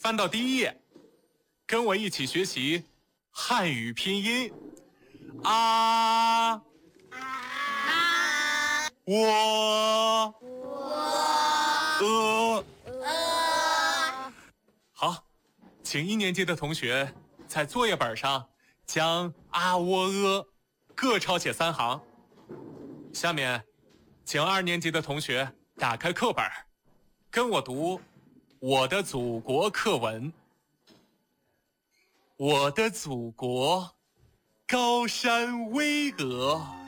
翻到第1页，跟我一起学习汉语拼音。我好，请1年级的同学在作业本上将各抄写3行。下面，请2年级的同学打开课本，跟我读我的祖国课文。我的祖国，高山巍峨，